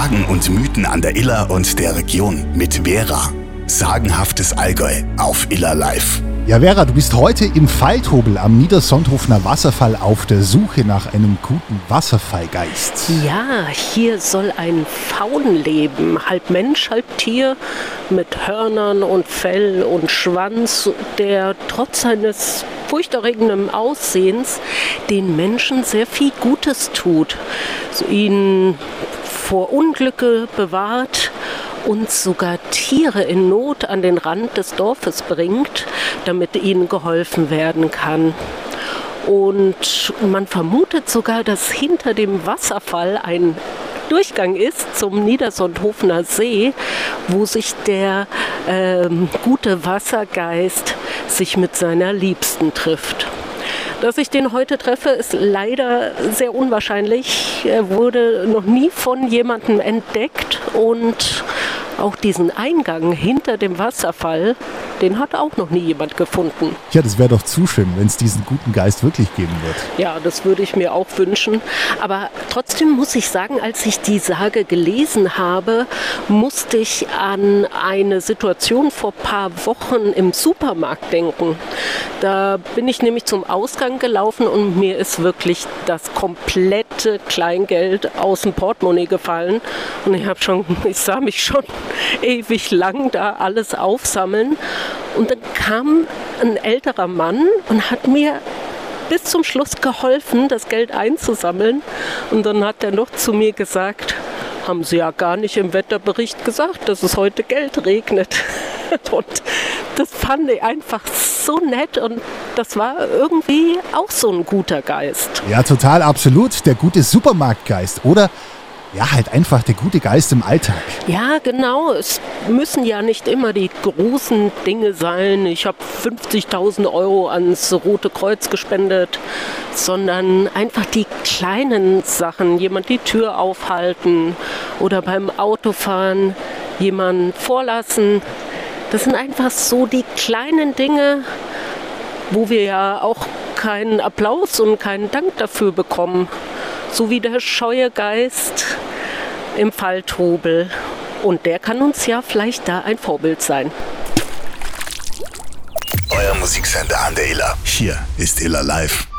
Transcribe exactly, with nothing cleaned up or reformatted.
Sagen und Mythen an der Iller und der Region mit Vera. Sagenhaftes Allgäu auf Iller Live. Ja, Vera, du bist heute im Falthobel am Niedersonthofener Wasserfall auf der Suche nach einem guten Wasserfallgeist. Ja, hier soll ein Faun leben, halb Mensch, halb Tier, mit Hörnern und Fell und Schwanz, der trotz seines furchterregenden Aussehens den Menschen sehr viel Gutes tut, ihn vor Unglücke bewahrt und sogar Tiere in Not an den Rand des Dorfes bringt, damit ihnen geholfen werden kann. Und man vermutet sogar, dass hinter dem Wasserfall ein Durchgang ist zum Niedersonthofener See, wo sich der äh, gute Wassergeist sich mit seiner Liebsten trifft. Dass ich den heute treffe, ist leider sehr unwahrscheinlich. Er wurde noch nie von jemandem entdeckt und auch diesen Eingang hinter dem Wasserfall, den hat auch noch nie jemand gefunden. Ja, das wäre doch zu schön, wenn es diesen guten Geist wirklich geben wird. Ja, das würde ich mir auch wünschen. Aber trotzdem muss ich sagen, als ich die Sage gelesen habe, musste ich an eine Situation vor ein paar Wochen im Supermarkt denken. Da bin ich nämlich zum Ausgang gelaufen und mir ist wirklich das komplette Kleingeld aus dem Portemonnaie gefallen. Und ich habe schon, ich sah mich schon ewig lang da alles aufsammeln. Und dann kam ein älterer Mann und hat mir bis zum Schluss geholfen, das Geld einzusammeln. Und dann hat er noch zu mir gesagt, haben Sie ja gar nicht im Wetterbericht gesagt, dass es heute Geld regnet. Und das fand ich einfach so nett und das war irgendwie auch so ein guter Geist. Ja, total, absolut. Der gute Supermarktgeist, oder? Ja, halt einfach der gute Geist im Alltag. Ja, genau. Es müssen ja nicht immer die großen Dinge sein. Ich habe fünfzigtausend Euro ans Rote Kreuz gespendet, sondern einfach die kleinen Sachen. Jemand die Tür aufhalten oder beim Autofahren jemanden vorlassen. Das sind einfach so die kleinen Dinge, wo wir ja auch keinen Applaus und keinen Dank dafür bekommen. So wie der scheue Geist im Falthobel. Und der kann uns ja vielleicht da ein Vorbild sein. Euer Musiksender an der Iller. Hier ist Iller Live.